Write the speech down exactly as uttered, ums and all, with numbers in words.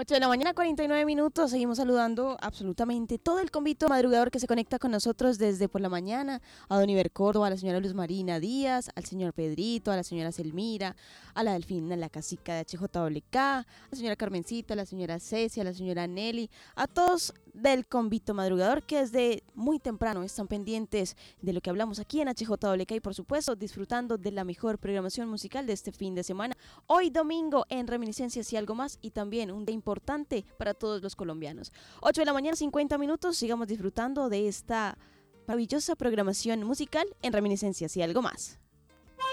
ocho de la mañana, cuarenta y nueve minutos. Seguimos saludando absolutamente todo el convito madrugador que se conecta con nosotros desde por la mañana. A don Iber Córdoba, a la señora Luz Marina Díaz, al señor Pedrito, a la señora Selmira, a la Delfina, la casica de H J W K, a la señora Carmencita, a la señora Cecia, a la señora Nelly, a todos del convito madrugador que desde muy temprano están pendientes de lo que hablamos aquí en H J W K y por supuesto disfrutando de la mejor programación musical de este fin de semana. Hoy domingo en Reminiscencias y algo más, y también un día importante para todos los colombianos. ocho de la mañana, cincuenta minutos, sigamos disfrutando de esta maravillosa programación musical en Reminiscencias y algo más.